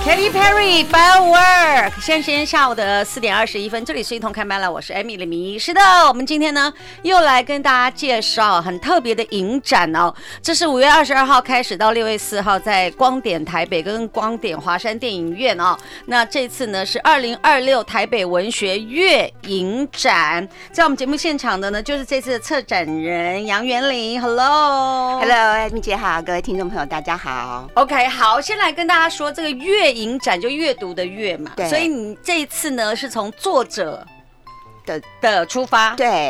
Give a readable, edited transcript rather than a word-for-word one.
Katy Perry Firework， 现在时间下午的4点21分，这里是一同看班了，我是 Amy 李明。是的，我们今天呢又来跟大家介绍很特别的影展哦。这是5月22号开始到6月4号，在光点台北跟光点华山电影院哦。那这次呢是2026台北文学月影展，在我们节目现场的呢就是这次的策展人杨元玲。Hello， Amy 姐好，各位听众朋友大家好。 OK， 好，先来跟大家说这个月影展就阅读的阅嘛，所以你这一次呢是从作者的出发， 对，